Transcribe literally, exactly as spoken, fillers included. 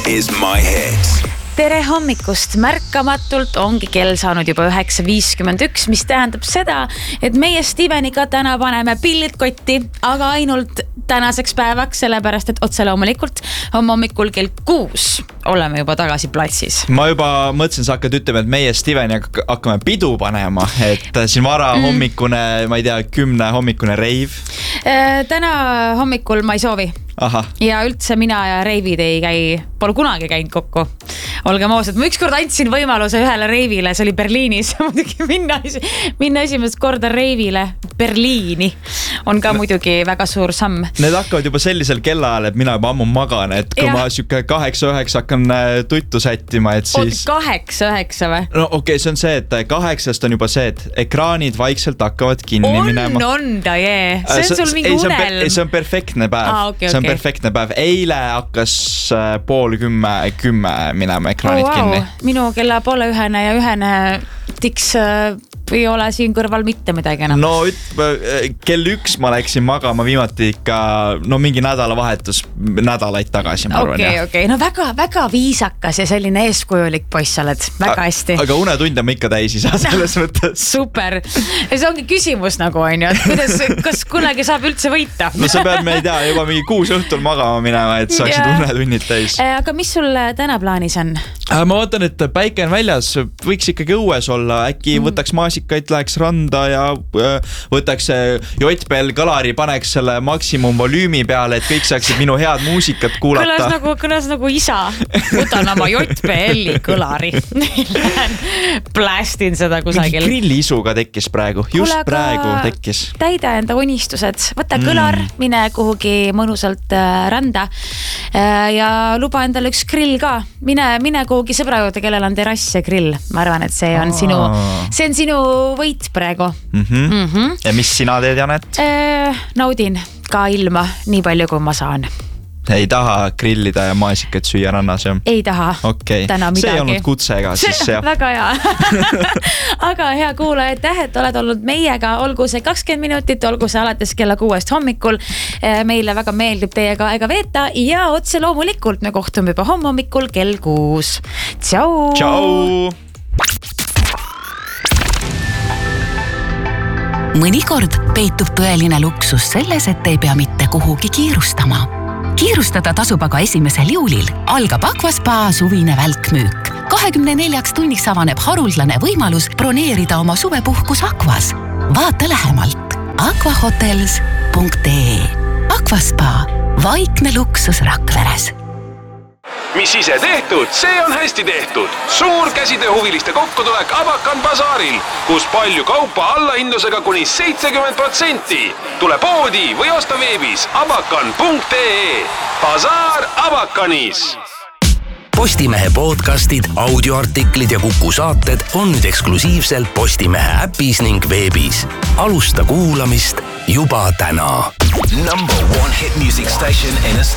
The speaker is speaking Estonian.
is my hit. Tere hommikust, märkamatult ongi kell saanud juba üheksa viiskümmend üks, mis tähendab seda, et meie Steveniga täna paneme pillid kotti, aga ainult tänaseks päevaks, sellepärast et otse loomulikult homme hommikul kell kuus oleme juba tagasi platsis. Ma juba mõtlesin, sa hakkad ütlema, et meie Steveniga hakkame pidu panema, et siin vara mm. hommikune, ma ei tea, kümne hommikune reiv. Täna hommikul ma ei soovi. Aha. Ja üldse mina ja reivid ei käi, pole kunagi käinud kokku. Olgem ausad, ma ükskord andsin võimaluse ühele reivile, see oli Berliinis. Muidugi minna, minna esimest korda reivile Berliini on ka muidugi väga suur samm. Need hakkavad juba sellisel kellaajal, et mina juba ammu magan, et kui ja. ma siuke kaheksa üheksa hakkan tuttu sättima, et siis... Oot, kaheksa üheksa või? No okei, okay, see on see, et kaheksast on juba see, et ekraanid vaikselt hakkavad kinni on, minema. On, on ta, jee. See on sul mingi ei, see on unelm. Per, see on perfektne päev. Ah, okay, see on okay. perfektne päev. Eile hakkas pool kümme, kümme minema ekraanid oh, wow. kinni. Minu kella poole ühene ja ühene tiks ei ole siin kõrval mitte midagi enam. No üt, kell üks ma läksin magama viimati ikka no mingi nädalavahetus nädalaid tagasi, ma arvan. Okei, okay, okei. Okay. No väga, väga viisakas ja selline eeskujulik poiss oled. Väga hästi. Aga unetunde ma ikka täis ei saa selles no, mõttes. Super. Ja see ongi küsimus nagu on ju, et kuidas, kas kunagi saab üldse võita? No sa pead, me ei tea, juba mingi kuus õhtul magama minema, et saaksid ja. unetunnid täis. Aga mis sul täna plaanis on? Ma vaatan, et päike on väljas, võiks ikkagi õues olla, äkki mm. võtaks maasikaid, läheks randa ja võtaks J P L Kalari, paneks selle maksimum volüümi peale, et kõik saaksid minu head muusikat kuulata. Kõlas nagu, kõlas nagu isa. Võtan oma J P L-i Kalari. Lähen plästin seda kusagil. Mingi grillisuga tekkis praegu, just Kule, praegu tekkis. Täida enda unistused, võta kõlar, mm. mine kuhugi mõnusalt randa ja luba endale üks grill ka. Mine, mine kuhugi sõbra juurde, kellel on terrass ja grill. Ma arvan, et see on sinu, see on sinu võit praegu. Mm-hmm. Mm-hmm. Ja mis sina teed, Janet? Äh, naudin ka ilma nii palju, kui ma saan. Ei taha grillida ja maasikat süüa rannas, jah? Ei taha. Okay. Täna midagi. See ei olnud kutsega, siis see. Väga hea. Aga hea kuulaja, aitäh, et oled olnud meiega. Olgu see kakskümmend minutit, olgu see alates kella kuuest hommikul. Meile väga meeldib teiega aega veeta ja otse loomulikult me kohtume juba homme hommikul kell kuus. Tšau! Tšau! Mõnikord peitub tõeline luksus selles, et ei pea mitte kuhugi kiirustama. Kiirustada tasub aga esimesel juulil. Algab Aquaspa suvine välkmüük. kahekümne neljaks tunniks avaneb haruldane võimalus broneerida oma suvepuhkus Aquas. Vaata lähemalt aquahotels punkt ee. Aquaspa, vaikne luksus Rakveres. Mis ise tehtud, see on hästi tehtud. Suur käsitööhuviliste kokkutulek Abakan basaaril, kus palju kaupa allahindlusega kuni seitsekümmend protsenti. Tule poodi või osta veebis abakan punkt ee. Basaar Abakanis. Postimehe podcastid, audioartiklid ja Kuku saated on nüüd eksklusiivselt Postimehe äpis ning veebis. Alusta kuulamist juba täna. Number one hit music station in Estonia.